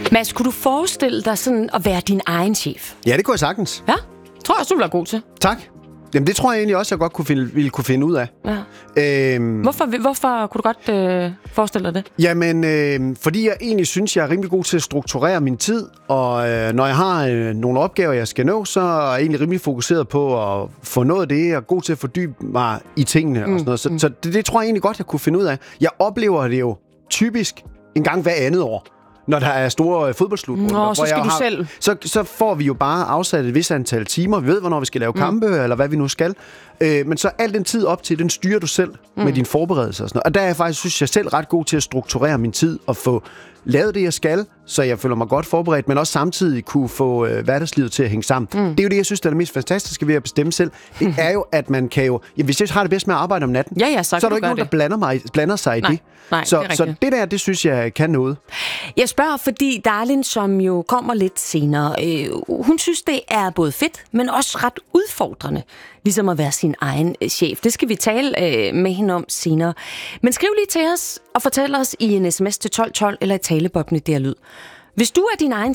Mads, kunne du forestille dig sådan at være din egen chef? Ja, det kunne jeg sagtens. Ja, tror jeg også, du vil være god til. Tak. Jamen, det tror jeg egentlig også, jeg godt ville kunne finde ud af. Ja. Hvorfor kunne du godt forestille dig det? Jamen, fordi jeg egentlig synes, jeg er rimelig god til at strukturere min tid, og når jeg har nogle opgaver, jeg skal nå, så er jeg egentlig rimelig fokuseret på at få noget af det, og god til at fordybe mig i tingene og sådan noget. Så det tror jeg egentlig godt, jeg kunne finde ud af. Jeg oplever det jo typisk en gang hver andet år, når der er store fodboldslutrunder. Så skal du selv. Så får vi jo bare afsat et vis antal timer. Vi ved, hvornår vi skal lave kampe, eller hvad vi nu skal. Men så al den tid op til, den styrer du selv med din forberedelse og sådan noget. Og der er jeg faktisk, synes jeg selv, ret god til at strukturere min tid og få lavet det, jeg skal, så jeg føler mig godt forberedt, men også samtidig kunne få hverdagslivet til at hænge sammen. Det er jo det, jeg synes, der er det mest fantastiske ved at bestemme selv. Det er jo, at man kan jo... Ja, hvis jeg har det bedst med at arbejde om natten, så er der ikke nogen, der blander sig i det. Nej, så det der, det synes jeg kan noget. Jeg spørger, fordi Darlin, som jo kommer lidt senere, hun synes, det er både fedt, men også ret udfordrende, ligesom at være sin egen chef. Det skal vi tale med hende om senere. Men skriv lige til os og fortæl os i en sms til 1212 eller i taleboblen i DR Lyd. Hvis du er din egen